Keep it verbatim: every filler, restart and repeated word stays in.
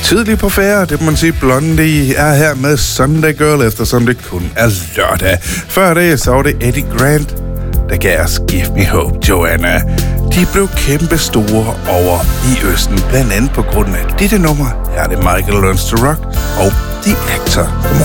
Tidligt på færre, det må man sige, Blondie er her med Sunday Girl, eftersom det kun er lørdag. Før det, så var det Eddie Grant, der gav os Give Me Hope, Joanna. De blev kæmpe store over i Østen, blandt andet på grund af dette nummer. Her er det Michael Learns to Rock og The Actor. Godmorgen.